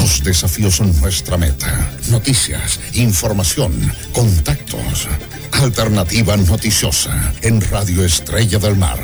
Los desafíos son nuestra meta. Noticias, información, contactos. Alternativa noticiosa en Radio Estrella del Mar.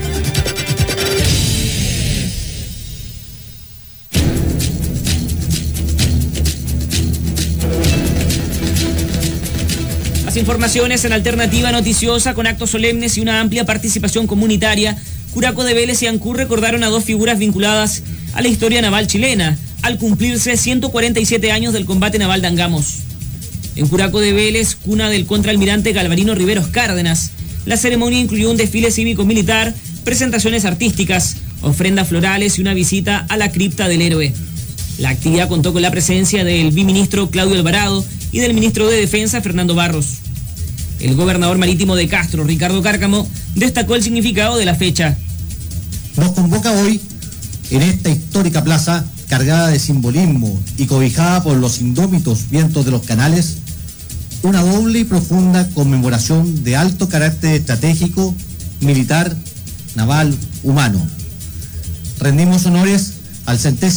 Las informaciones en Alternativa Noticiosa con actos solemnes y una amplia participación comunitaria. Curacó de Vélez y Ancud recordaron a dos figuras vinculadas a la historia naval chilena, al cumplirse 147 años del combate naval de Angamos. En Curacó de Vélez, cuna del contraalmirante Galvarino Riveros Cárdenas, la ceremonia incluyó un desfile cívico-militar, presentaciones artísticas, ofrendas florales y una visita a la cripta del héroe. La actividad contó con la presencia del viceministro Claudio Alvarado y del ministro de Defensa Fernando Barros. El gobernador marítimo de Castro, Ricardo Cárcamo, destacó el significado de la fecha. Nos convoca hoy, en esta histórica plaza, cargada de simbolismo y cobijada por los indómitos vientos de los canales, una doble y profunda conmemoración de alto carácter estratégico, militar, naval, humano. Rendimos honores al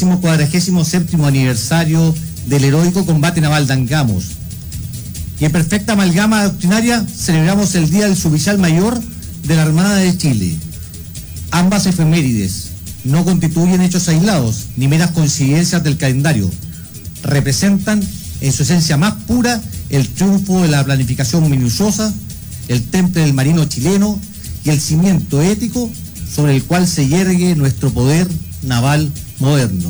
147º aniversario del heroico combate naval de Angamos. Y en perfecta amalgama doctrinaria celebramos el Día del Suboficial Mayor de la Armada de Chile. Ambas efemérides no constituyen hechos aislados ni meras coincidencias del calendario. Representan en su esencia más pura el triunfo de la planificación minuciosa, el temple del marino chileno y el cimiento ético sobre el cual se yergue nuestro poder naval moderno.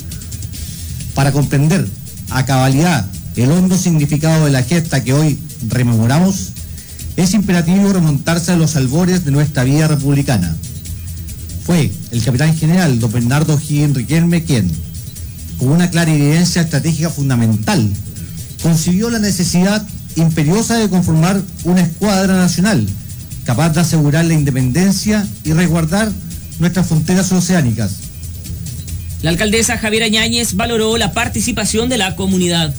Para comprender a cabalidad el hondo significado de la gesta que hoy rememoramos, es imperativo remontarse a los albores de nuestra vida republicana. Fue el capitán general don Bernardo O'Higgins Riquelme quien, con una clara evidencia estratégica fundamental, concibió la necesidad imperiosa de conformar una escuadra nacional capaz de asegurar la independencia y resguardar nuestras fronteras oceánicas. La alcaldesa Javiera Yáñez valoró la participación de la comunidad.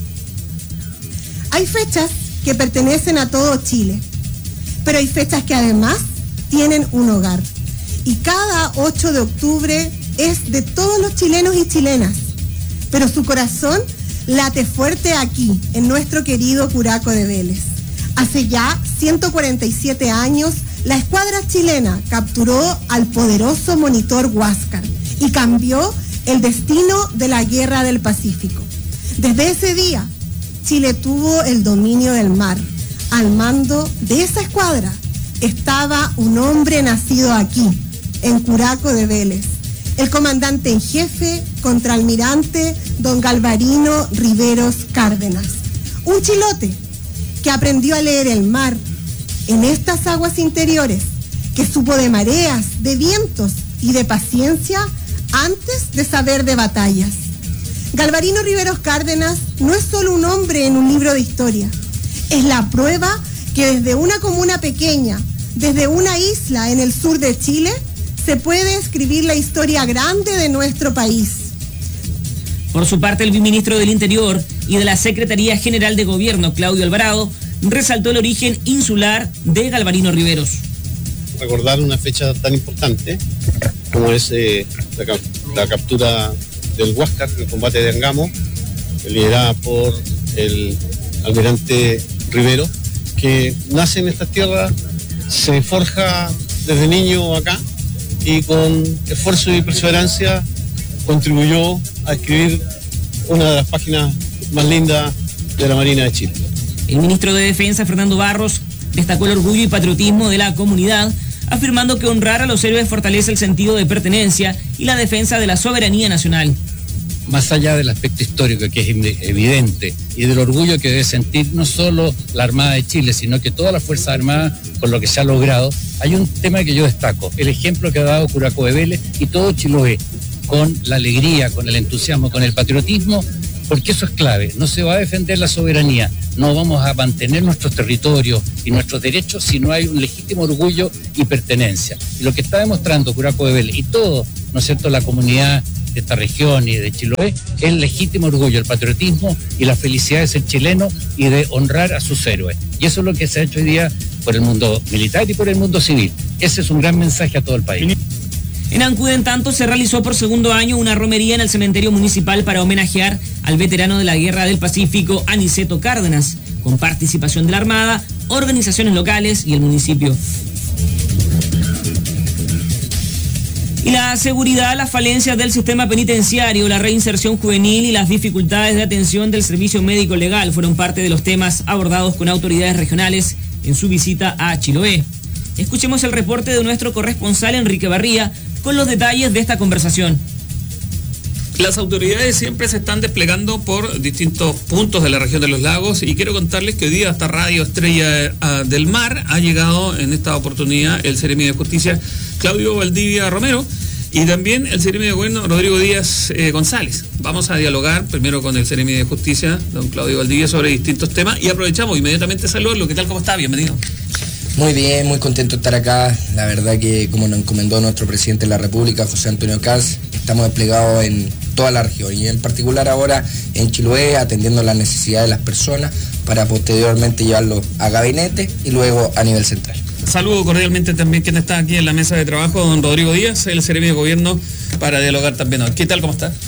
Hay fechas que pertenecen a todo Chile, pero hay fechas que además tienen un hogar. Y cada 8 de octubre es de todos los chilenos y chilenas, pero su corazón late fuerte aquí, en nuestro querido Curacó de Vélez. Hace ya 147 años, la escuadra chilena capturó al poderoso monitor Huáscar y cambió el destino de la Guerra del Pacífico. Desde ese día, Chile tuvo el dominio del mar. Al mando de esa escuadra estaba un hombre nacido aquí, en Curacó de Vélez, el comandante en jefe, contraalmirante don Galvarino Riveros Cárdenas. Un chilote que aprendió a leer el mar en estas aguas interiores, que supo de mareas, de vientos y de paciencia antes de saber de batallas. Galvarino Riveros Cárdenas no es solo un hombre en un libro de historia, es la prueba que desde una comuna pequeña, desde una isla en el sur de Chile, se puede escribir la historia grande de nuestro país. Por su parte, el viceministro del Interior y de la Secretaría General de Gobierno, Claudio Alvarado, resaltó el origen insular de Galvarino Riveros. Recordar una fecha tan importante como es la captura del Huáscar, el combate de Angamos, liderada por el almirante Rivero, que nace en estas tierras, se forja desde niño acá y con esfuerzo y perseverancia contribuyó a escribir una de las páginas más lindas de la Marina de Chile. El ministro de Defensa, Fernando Barros, destacó el orgullo y patriotismo de la comunidad, afirmando que honrar a los héroes fortalece el sentido de pertenencia y la defensa de la soberanía nacional. Más allá del aspecto histórico que es evidente y del orgullo que debe sentir no solo la Armada de Chile, sino que todas las Fuerzas Armadas por lo que se ha logrado, hay un tema que yo destaco, el ejemplo que ha dado Curacó de Vélez y todo Chiloé, con la alegría, con el entusiasmo, con el patriotismo, porque eso es clave. No se va a defender la soberanía, no vamos a mantener nuestros territorios y nuestros derechos si no hay un legítimo orgullo y pertenencia. Y lo que está demostrando Curacó de Vélez y todo, ¿no es cierto?, la comunidad de esta región y de Chiloé, es el legítimo orgullo, el patriotismo y la felicidad de ser chileno y de honrar a sus héroes. Y eso es lo que se ha hecho hoy día por el mundo militar y por el mundo civil. Ese es un gran mensaje a todo el país. En Ancud, en tanto, se realizó por segundo año una romería en el cementerio municipal para homenajear al veterano de la Guerra del Pacífico, Aniceto Cárdenas, con participación de la Armada, organizaciones locales y el municipio. Y la seguridad, las falencias del sistema penitenciario, la reinserción juvenil y las dificultades de atención del servicio médico legal fueron parte de los temas abordados con autoridades regionales en su visita a Chiloé. Escuchemos el reporte de nuestro corresponsal Enrique Barría con los detalles de esta conversación. Las autoridades siempre se están desplegando por distintos puntos de la región de los lagos y quiero contarles que hoy día hasta Radio Estrella del Mar ha llegado en esta oportunidad el Seremi de Justicia Claudio Valdivia Romero y también el Seremi de Gobierno Rodrigo Díaz González. Vamos a dialogar primero con el Seremi de Justicia, don Claudio Valdivia, sobre distintos temas y aprovechamos inmediatamente saludarlo. ¿Qué tal? ¿Cómo está? Bienvenido. Muy bien, muy contento de estar acá. La verdad que, como nos encomendó nuestro presidente de la República, José Antonio Kast, estamos desplegados en toda la región y en particular ahora en Chiloé, atendiendo las necesidades de las personas para posteriormente llevarlo a gabinete y luego a nivel central. Saludo cordialmente también quien está aquí en la mesa de trabajo, don Rodrigo Díaz, el Seremi de Gobierno, para dialogar también hoy. ¿Qué tal? ¿Cómo está?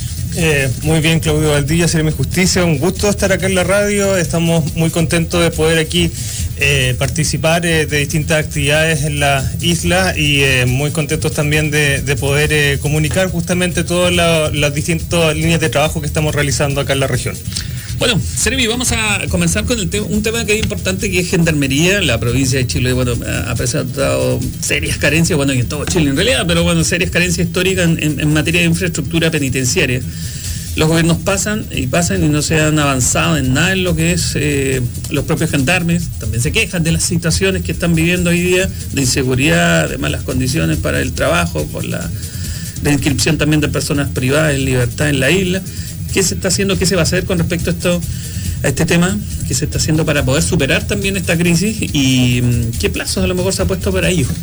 Muy bien, Claudio Valdivia, Seremi de Justicia, un gusto estar acá en la radio, estamos muy contentos de poder aquí participar de distintas actividades en la isla y muy contentos también de poder comunicar justamente todas las distintas líneas de trabajo que estamos realizando acá en la región. Bueno, Seremi, vamos a comenzar con un tema que es importante, que es Gendarmería. La provincia de Chile, bueno, ha presentado serias carencias, bueno, y en todo Chile en realidad, pero bueno, serias carencias históricas en materia de infraestructura penitenciaria. Los gobiernos pasan y no se han avanzado en nada en lo que es los propios gendarmes. También se quejan de las situaciones que están viviendo hoy día, de inseguridad, de malas condiciones para el trabajo, por la inscripción también de personas privadas en libertad en la isla. ¿Qué se está haciendo? ¿Qué se va a hacer con respecto a este tema? ¿Qué se está haciendo para poder superar también esta crisis? ¿Y qué plazos a lo mejor se ha puesto para ello?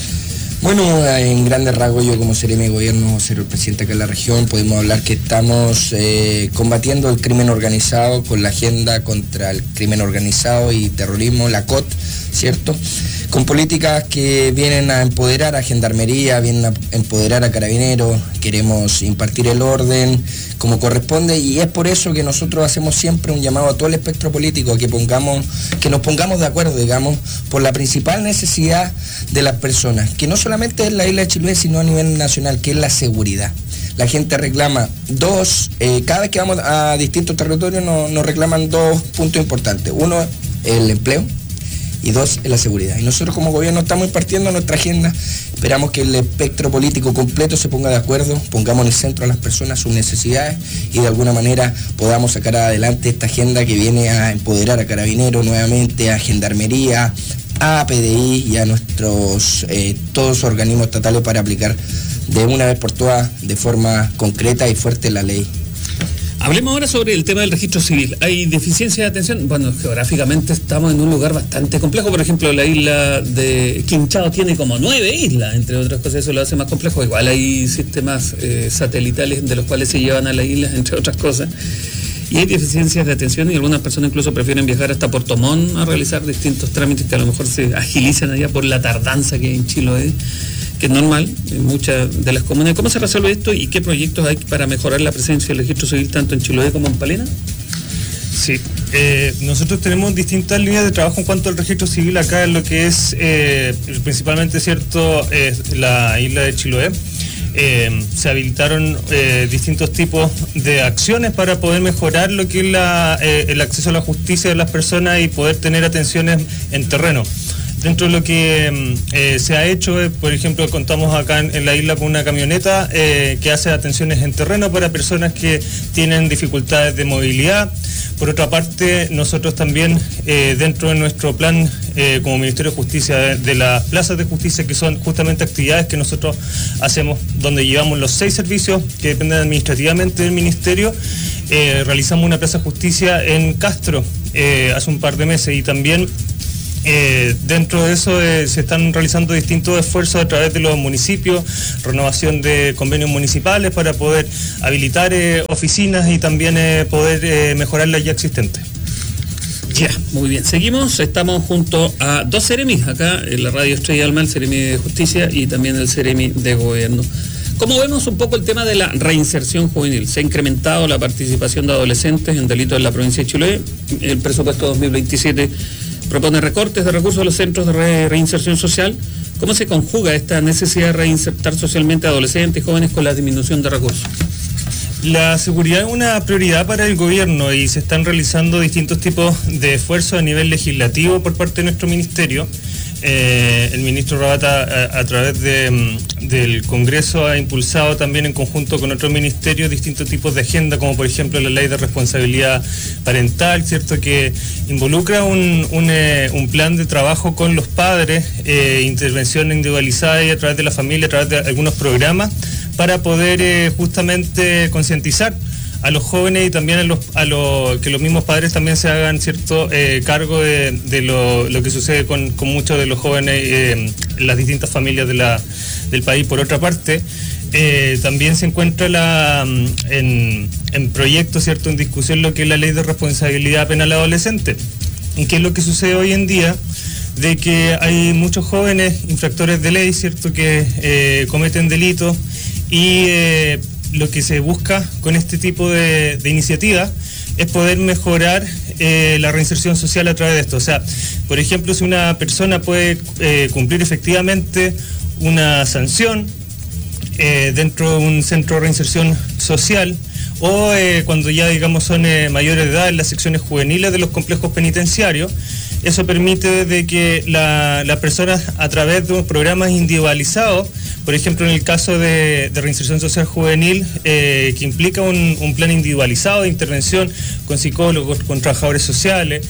Bueno, en grandes rasgos, yo como Seremi de Gobierno, ser el presidente acá en la región, podemos hablar que estamos combatiendo el crimen organizado con la agenda contra el crimen organizado y terrorismo, la COT, ¿cierto? Con políticas que vienen a empoderar a Gendarmería, vienen a empoderar a Carabineros, queremos impartir el orden como corresponde y es por eso que nosotros hacemos siempre un llamado a todo el espectro político que nos pongamos de acuerdo, digamos, por la principal necesidad de las personas, que no solamente es la isla de Chiloé, sino a nivel nacional, que es la seguridad. La gente reclama cada vez que vamos a distintos territorios nos reclaman dos puntos importantes. Uno, el empleo, y dos, es la seguridad. Y nosotros como gobierno estamos impartiendo nuestra agenda, esperamos que el espectro político completo se ponga de acuerdo, pongamos en el centro a las personas, sus necesidades, y de alguna manera podamos sacar adelante esta agenda que viene a empoderar a Carabineros nuevamente, a Gendarmería, a PDI y a nuestros todos los organismos estatales para aplicar de una vez por todas, de forma concreta y fuerte, la ley. Hablemos ahora sobre el tema del registro civil. ¿Hay deficiencia de atención? Bueno, geográficamente estamos en un lugar bastante complejo. Por ejemplo, la isla de Quinchao tiene como 9 islas, entre otras cosas, eso lo hace más complejo. Igual hay sistemas satelitales de los cuales se llevan a las islas, entre otras cosas. Y hay deficiencias de atención y algunas personas incluso prefieren viajar hasta Puerto Montt a realizar distintos trámites que a lo mejor se agilizan allá por la tardanza que hay en Chiloé, que es normal en muchas de las comunas. ¿Cómo se resuelve esto y qué proyectos hay para mejorar la presencia del registro civil tanto en Chiloé como en Palena? Sí, nosotros tenemos distintas líneas de trabajo en cuanto al registro civil acá en lo que es principalmente, cierto, la isla de Chiloé. Se habilitaron distintos tipos de acciones para poder mejorar lo que es el acceso a la justicia de las personas y poder tener atenciones en terreno. Dentro de lo que se ha hecho, por ejemplo, contamos acá en la isla con una camioneta que hace atenciones en terreno para personas que tienen dificultades de movilidad. Por otra parte, nosotros también, dentro de nuestro plan como Ministerio de Justicia, de las plazas de justicia, que son justamente actividades que nosotros hacemos, donde llevamos los 6 servicios que dependen administrativamente del Ministerio, realizamos una plaza de justicia en Castro hace un par de meses y también dentro de eso se están realizando distintos esfuerzos a través de los municipios, renovación de convenios municipales para poder habilitar oficinas y también poder mejorar las ya existentes. Ya, muy bien. Seguimos, estamos junto a dos Ceremis acá en la radio Estrella del Mar, el Ceremi de Justicia y también el Ceremi de Gobierno. Como vemos un poco el tema de la reinserción juvenil, se ha incrementado la participación de adolescentes en delitos en la provincia de Chiloé. El presupuesto 2027 propone recortes de recursos a los centros de reinserción social. ¿Cómo se conjuga esta necesidad de reinsertar socialmente a adolescentes y jóvenes con la disminución de recursos? La seguridad es una prioridad para el gobierno y se están realizando distintos tipos de esfuerzos a nivel legislativo por parte de nuestro ministerio. El ministro Rabata a través del Congreso ha impulsado también en conjunto con otros ministerios distintos tipos de agenda, como por ejemplo la ley de responsabilidad parental, ¿cierto?, que involucra un plan de trabajo con los padres, intervención individualizada y a través de la familia, a través de algunos programas para poder justamente concientizar a los jóvenes y también que los mismos padres también se hagan cierto cargo de lo que sucede con muchos de los jóvenes en las distintas familias del país. Por otra parte, también se encuentra en proyecto, cierto, en discusión lo que es la ley de responsabilidad penal adolescente. ¿Y qué es lo que sucede hoy en día? De que hay muchos jóvenes infractores de ley, cierto, que cometen delitos y lo que se busca con este tipo de iniciativa es poder mejorar la reinserción social a través de esto. O sea, por ejemplo, si una persona puede cumplir efectivamente una sanción dentro de un centro de reinserción social o cuando ya, digamos, son mayores de edad en las secciones juveniles de los complejos penitenciarios, eso permite de que las personas a través de unos programas individualizados, por ejemplo en el caso de reinserción social juvenil, que implica un plan individualizado de intervención con psicólogos, con trabajadores sociales,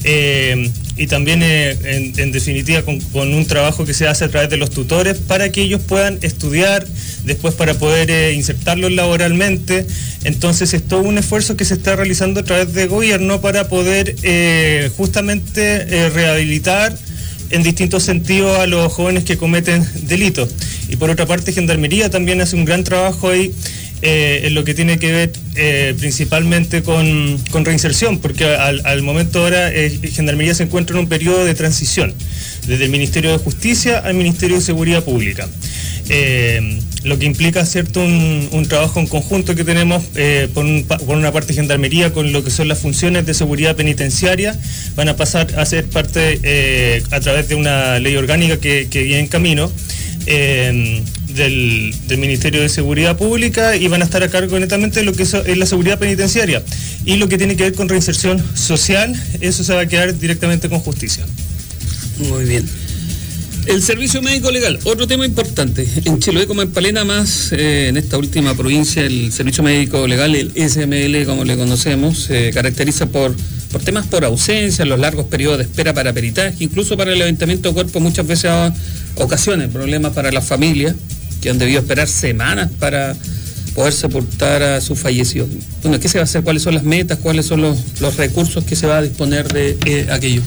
y también en definitiva con un trabajo que se hace a través de los tutores para que ellos puedan estudiar, después para poder insertarlos laboralmente. Entonces es todo un esfuerzo que se está realizando a través del gobierno para poder justamente rehabilitar en distintos sentidos a los jóvenes que cometen delitos. Y por otra parte, Gendarmería también hace un gran trabajo ahí en lo que tiene que ver principalmente con reinserción, porque al momento ahora Gendarmería se encuentra en un periodo de transición, desde el Ministerio de Justicia al Ministerio de Seguridad Pública. Lo que implica, cierto, un trabajo en conjunto que tenemos por una parte Gendarmería con lo que son las funciones de seguridad penitenciaria, van a pasar a ser parte a través de una ley orgánica que viene en camino del Ministerio de Seguridad Pública y van a estar a cargo netamente de lo que es la seguridad penitenciaria. Y lo que tiene que ver con reinserción social, eso se va a quedar directamente con justicia. Muy bien. El servicio médico legal, otro tema importante. En Chiloé como en Palena, más en esta última provincia, el servicio médico legal, el SML como le conocemos, se caracteriza por temas por ausencia, los largos periodos de espera para peritaje, incluso para el levantamiento de cuerpo muchas veces ocasiones problemas para las familias que han debido esperar semanas para poder sepultar a su fallecido. Bueno, ¿qué se va a hacer? ¿Cuáles son las metas? ¿Cuáles son los recursos que se va a disponer de aquello?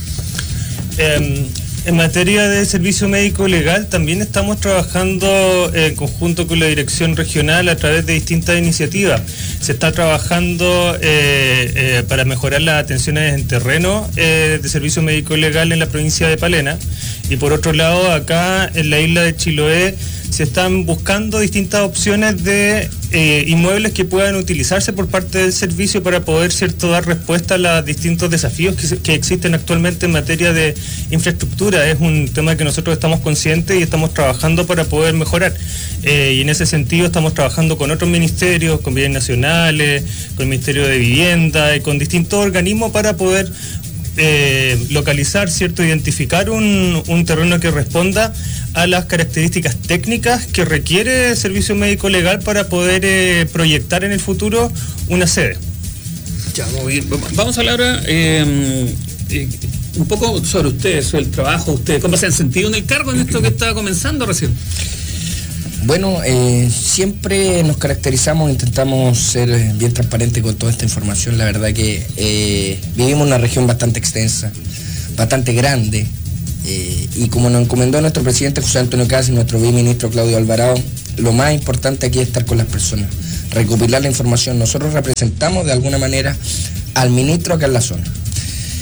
En materia de servicio médico legal también estamos trabajando en conjunto con la dirección regional a través de distintas iniciativas. Se está trabajando para mejorar las atenciones en terreno de servicio médico legal en la provincia de Palena, y por otro lado acá en la isla de Chiloé se están buscando distintas opciones de inmuebles que puedan utilizarse por parte del servicio para poder, cierto, dar respuesta a los distintos desafíos que existen actualmente en materia de infraestructura. Es un tema que nosotros estamos conscientes y estamos trabajando para poder mejorar. Y en ese sentido estamos trabajando con otros ministerios, con bienes nacionales, con el Ministerio de Vivienda y con distintos organismos para poder localizar, cierto, identificar un terreno que responda a las características técnicas que requiere el servicio médico legal para poder proyectar en el futuro una sede. Ya, muy bien. Vamos a hablar ahora un poco sobre ustedes, sobre el trabajo, ustedes, cómo se han sentido en el cargo en esto que está comenzando recién. Bueno, siempre nos caracterizamos, intentamos ser bien transparentes con toda esta información. La verdad que vivimos en una región bastante extensa, bastante grande, y como nos encomendó nuestro presidente José Antonio Caz y nuestro viceministro Claudio Alvarado, lo más importante aquí es estar con las personas, recopilar la información. Nosotros representamos de alguna manera al ministro acá en la zona.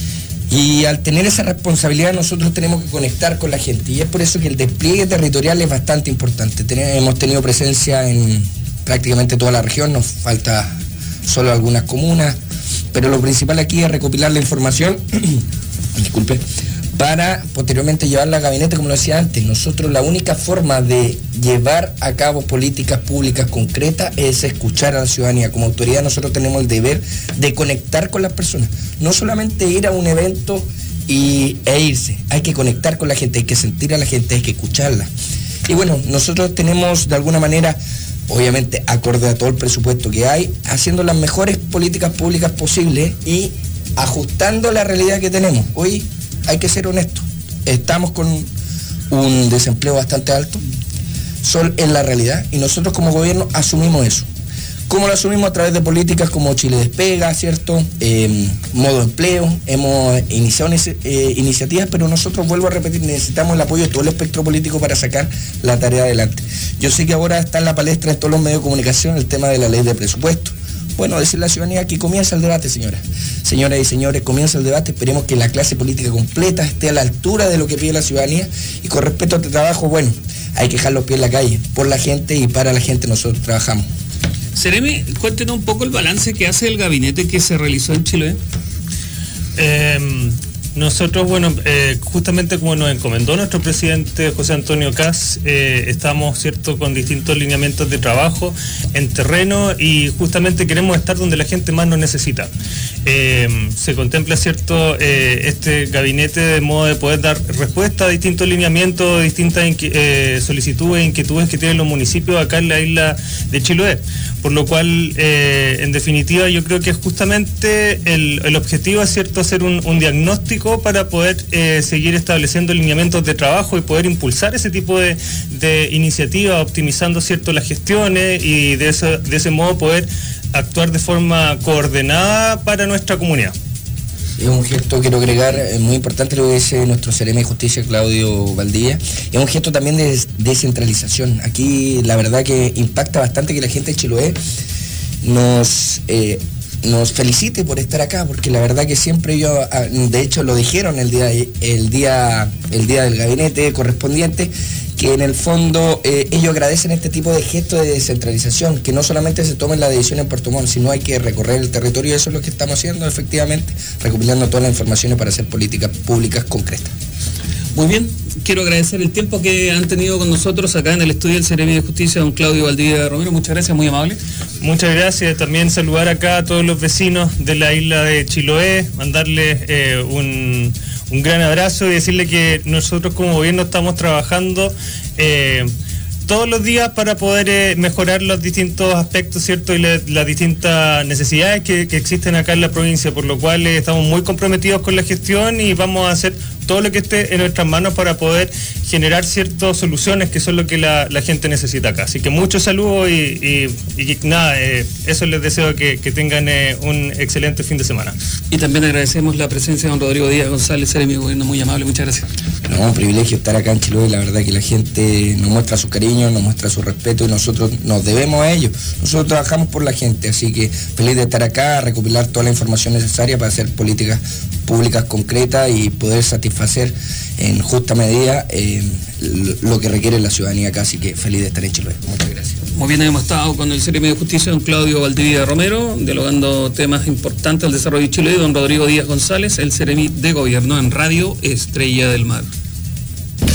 Y al tener esa responsabilidad nosotros tenemos que conectar con la gente, y es por eso que el despliegue territorial es bastante importante. Hemos tenido presencia en prácticamente toda la región, nos falta solo algunas comunas, pero lo principal aquí es recopilar la información disculpe, para posteriormente llevarla al gabinete, como lo decía antes. Nosotros la única forma de llevar a cabo políticas públicas concretas es escuchar a la ciudadanía. Como autoridad nosotros tenemos el deber de conectar con las personas, no solamente ir a un evento e irse, hay que conectar con la gente, hay que sentir a la gente, hay que escucharla. Y bueno, nosotros tenemos de alguna manera, obviamente acorde a todo el presupuesto que hay, haciendo las mejores políticas públicas posibles y ajustando la realidad que tenemos. Hoy hay que ser honestos, estamos con un desempleo bastante alto, es la realidad, y nosotros como gobierno asumimos eso. ¿Cómo lo asumimos? A través de políticas como Chile Despega, ¿cierto? Modo empleo, hemos iniciado iniciativas, pero nosotros, vuelvo a repetir, necesitamos el apoyo de todo el espectro político para sacar la tarea adelante. Yo sé que ahora está en la palestra en todos los medios de comunicación el tema de la ley de presupuesto. Bueno, decirle a la ciudadanía que comienza el debate, señoras y señores, comienza el debate. Esperemos que la clase política completa esté a la altura de lo que pide la ciudadanía, y con respecto a este trabajo, bueno, hay que dejar los pies en la calle, por la gente y para la gente nosotros trabajamos. Seremi, cuéntenos un poco el balance que hace el gabinete que se realizó en Chiloé. Nosotros, bueno, justamente como nos encomendó nuestro presidente José Antonio Kast, estamos, ¿cierto?, con distintos lineamientos de trabajo en terreno, y justamente queremos estar donde la gente más nos necesita. Se contempla, ¿cierto?, este gabinete de modo de poder dar respuesta a distintos lineamientos, distintas solicitudes e inquietudes que tienen los municipios acá en la isla de Chiloé. Por lo cual, en definitiva, yo creo que justamente el objetivo es, ¿cierto?, hacer un diagnóstico para poder seguir estableciendo lineamientos de trabajo y poder impulsar ese tipo de iniciativas, optimizando, ¿cierto?, las gestiones, y de ese modo poder actuar de forma coordinada para nuestra comunidad. Es un gesto, quiero agregar, muy importante lo que dice nuestro Seremi de Justicia, Claudio Valdivia. Es un gesto también de descentralización. Aquí la verdad que impacta bastante que la gente de Chiloé nos felicite por estar acá, porque la verdad que siempre de hecho lo dijeron el día del gabinete correspondiente, que en el fondo ellos agradecen este tipo de gestos de descentralización, que no solamente se tomen la decisión en Puerto Montt, sino hay que recorrer el territorio, y eso es lo que estamos haciendo, efectivamente, recopilando todas las informaciones para hacer políticas públicas concretas. Muy bien, quiero agradecer el tiempo que han tenido con nosotros acá en el estudio del Seremi de Justicia, don Claudio Valdivia Romero. Muchas gracias, muy amable. Muchas gracias. También saludar acá a todos los vecinos de la isla de Chiloé, mandarles un gran abrazo y decirle que nosotros como gobierno estamos trabajando todos los días para poder mejorar los distintos aspectos, ¿cierto?, y las distintas necesidades que existen acá en la provincia, por lo cual estamos muy comprometidos con la gestión y vamos a hacer todo lo que esté en nuestras manos para poder generar ciertas soluciones que son lo que la gente necesita acá. Así que muchos saludos y nada, eso les deseo que tengan un excelente fin de semana. Y también agradecemos la presencia de don Rodrigo Díaz González, Seremi de Gobierno, muy amable, muchas gracias. No, un privilegio estar acá en Chiloé, la verdad que la gente nos muestra su cariño, nos muestra su respeto, y nosotros nos debemos a ellos. Nosotros trabajamos por la gente, así que feliz de estar acá, recopilar toda la información necesaria para hacer políticas públicas concretas y poder satisfacer en justa medida lo que requiere la ciudadanía acá, así que feliz de estar en Chiloé. Muchas gracias. Muy bien, hemos estado con el Seremi de Justicia, don Claudio Valdivia Romero, dialogando temas importantes al desarrollo de Chile, y don Rodrigo Díaz González, el Seremi de Gobierno, en Radio Estrella del Mar.